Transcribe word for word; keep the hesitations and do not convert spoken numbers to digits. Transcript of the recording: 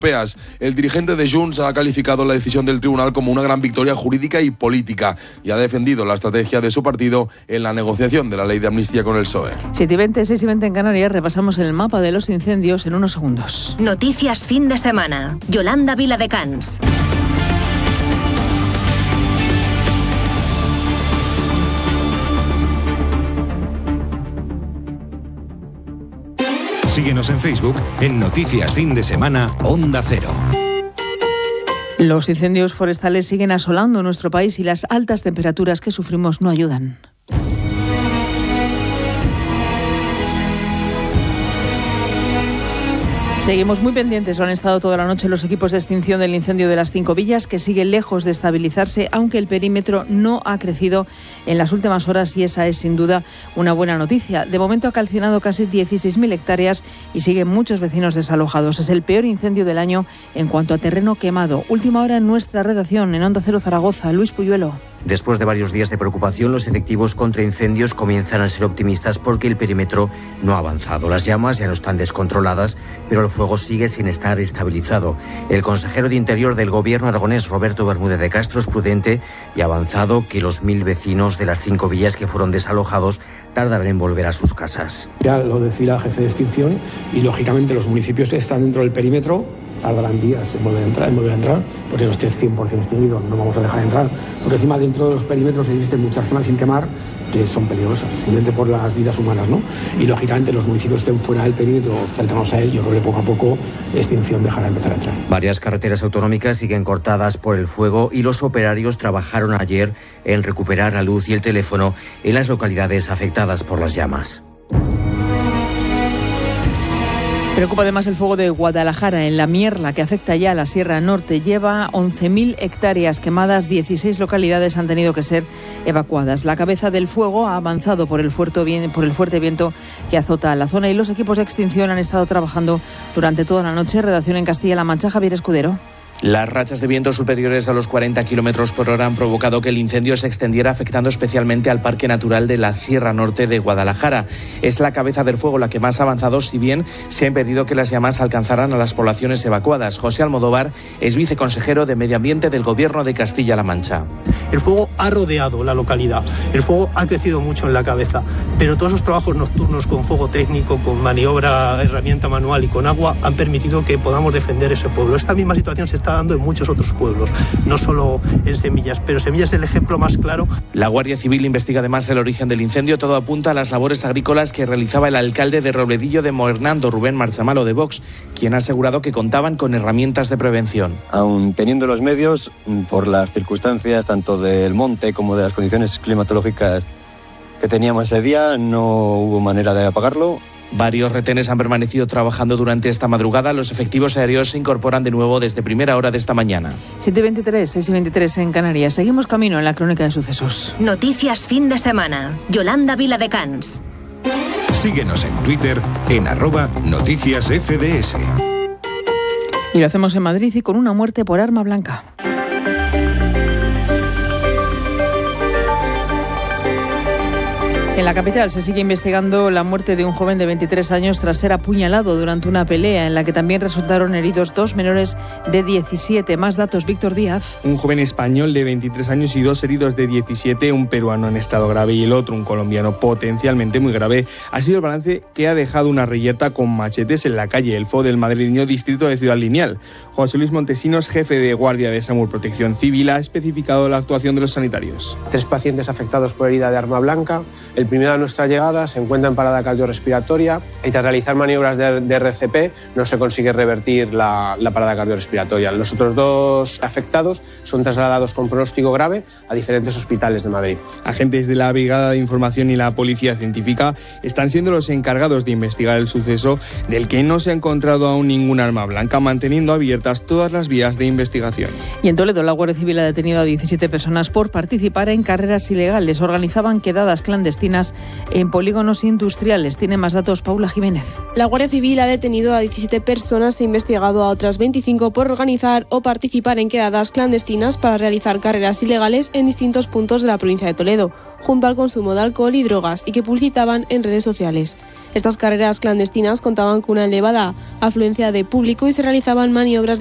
europeas. El dirigente de Junts ha calificado la decisión del tribunal como una gran victoria jurídica y política y ha defendido la estrategia de su partido en la negociación de la ley de amnistía con el P S O E. siete y veinte, seis y veinte en Canarias, repasamos el mapa de los incendios en unos segundos. Noticias fin de semana. Yolanda Viladecans. Síguenos en Facebook en Noticias Fin de Semana Onda Cero. Los incendios forestales siguen asolando nuestro país y las altas temperaturas que sufrimos no ayudan. Seguimos muy pendientes, lo han estado toda la noche los equipos de extinción del incendio de las Cinco Villas, que sigue lejos de estabilizarse, aunque el perímetro no ha crecido en las últimas horas y esa es sin duda una buena noticia. De momento ha calcinado casi dieciséis mil hectáreas y siguen muchos vecinos desalojados. Es el peor incendio del año en cuanto a terreno quemado. Última hora en nuestra redacción, en Onda Cero Zaragoza. Luis Puyuelo. Después de varios días de preocupación, los efectivos contra incendios comienzan a ser optimistas porque el perímetro no ha avanzado. Las llamas ya no están descontroladas, pero el fuego sigue sin estar estabilizado. El consejero de Interior del Gobierno aragonés, Roberto Bermúdez de Castro, es prudente y ha avanzado que los mil vecinos de las Cinco Villas que fueron desalojados tardarán en volver a sus casas. Ya lo decía el jefe de extinción y, lógicamente, los municipios que están dentro del perímetro tardarán días en volver a entrar, en volver a entrar, porque no esté cien por ciento extinguido, no vamos a dejar de entrar. Porque encima dentro de los perímetros existen muchas zonas sin quemar que son peligrosas, simplemente por las vidas humanas, ¿no? Y lógicamente los municipios que estén fuera del perímetro, cercanos a él, yo creo que poco a poco extinción dejará de empezar a entrar. Varias carreteras autonómicas siguen cortadas por el fuego y los operarios trabajaron ayer en recuperar la luz y el teléfono en las localidades afectadas por las llamas. Preocupa además el fuego de Guadalajara, en La Mierla, que afecta ya a la Sierra Norte. Lleva once mil hectáreas quemadas, dieciséis localidades han tenido que ser evacuadas. La cabeza del fuego ha avanzado por el fuerte, por el fuerte viento que azota la zona y los equipos de extinción han estado trabajando durante toda la noche. Redacción en Castilla-La Mancha, Javier Escudero. Las rachas de viento superiores a los cuarenta kilómetros por hora han provocado que el incendio se extendiera, afectando especialmente al Parque Natural de la Sierra Norte de Guadalajara. Es la cabeza del fuego la que más ha avanzado, si bien se ha impedido que las llamas alcanzaran a las poblaciones evacuadas. José Almodóvar es viceconsejero de Medio Ambiente del Gobierno de Castilla-La Mancha. El fuego ha rodeado la localidad, el fuego ha crecido mucho en la cabeza, pero todos los trabajos nocturnos con fuego técnico, con maniobra, herramienta manual y con agua han permitido que podamos defender ese pueblo. Esta misma situación se está dando en muchos otros pueblos, no solo en Semillas, pero Semillas es el ejemplo más claro. La Guardia Civil investiga además el origen del incendio. Todo apunta a las labores agrícolas que realizaba el alcalde de Robledillo de Moernando, Rubén Marchamalo, de Vox, quien ha asegurado que contaban con herramientas de prevención. Aun teniendo los medios, por las circunstancias tanto del monte como de las condiciones climatológicas que teníamos ese día, no hubo manera de apagarlo. Varios retenes han permanecido trabajando durante esta madrugada. Los efectivos aéreos se incorporan de nuevo desde primera hora de esta mañana. siete y veintitrés, seis y veintitrés en Canarias. Seguimos camino en la crónica de sucesos. Noticias fin de semana. Yolanda Viladecans. Síguenos en Twitter en arroba noticias F D S. Y lo hacemos en Madrid y con una muerte por arma blanca. En la capital se sigue investigando la muerte de un joven de veintitrés años tras ser apuñalado durante una pelea en la que también resultaron heridos dos menores de diecisiete. Más datos, Víctor Díaz. Un joven español de veintitrés años y dos heridos de diecisiete, un peruano en estado grave y el otro, un colombiano potencialmente muy grave. Ha sido el balance que ha dejado una reyerta con machetes en la calle Elfo del madrileño distrito de Ciudad Lineal. José Luis Montesinos, jefe de guardia de SAMUR Protección Civil, ha especificado la actuación de los sanitarios. Tres pacientes afectados por herida de arma blanca. El primero de nuestra llegada se encuentra en parada cardiorrespiratoria y tras realizar maniobras de, de R C P no se consigue revertir la, la parada cardiorrespiratoria. Los otros dos afectados son trasladados con pronóstico grave a diferentes hospitales de Madrid. Agentes de la Brigada de Información y la Policía Científica están siendo los encargados de investigar el suceso, del que no se ha encontrado aún ningún arma blanca, manteniendo abiertas todas las vías de investigación. Y en Toledo, la Guardia Civil ha detenido a diecisiete personas por participar en carreras ilegales. Organizaban quedadas clandestinas en polígonos industriales. Tiene más datos Paula Jiménez. La Guardia Civil ha detenido a diecisiete personas e investigado a otras veinticinco por organizar o participar en quedadas clandestinas para realizar carreras ilegales en distintos puntos de la provincia de Toledo, junto al consumo de alcohol y drogas, y que publicitaban en redes sociales. Estas carreras clandestinas contaban con una elevada afluencia de público y se realizaban maniobras